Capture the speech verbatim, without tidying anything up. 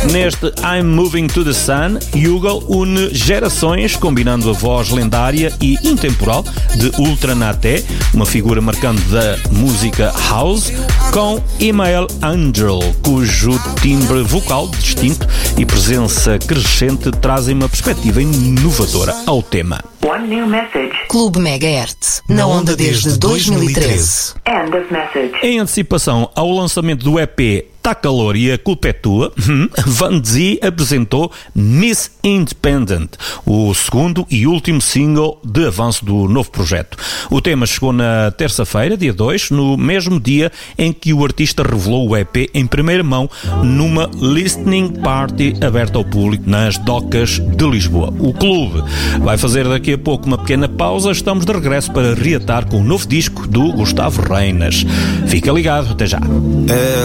Neste I'm Moving to the Sun, Yugal une gerações, combinando a voz lendária e intemporal de Ultra Naté, uma figura marcante da música house, com Email Angel, cujo timbre vocal distinto e presença crescente trazem uma perspectiva inovadora ao tema. One new message. Clube Megahertz, na onda desde dois mil e treze. End of message. Em antecipação ao lançamento do E P Tá Calor e a Culpa é Tua, Van Zee apresentou Miss Independent, o segundo e último single de avanço do novo projeto. O tema chegou na terça-feira, dia dois, no mesmo dia em que o artista revelou o E P em primeira mão numa listening party aberta ao público nas docas de Lisboa. O clube vai fazer daqui a pouco uma pequena pausa. Estamos de regresso para reatar com o novo disco do Gustavo Reinas. Fica ligado, até já. É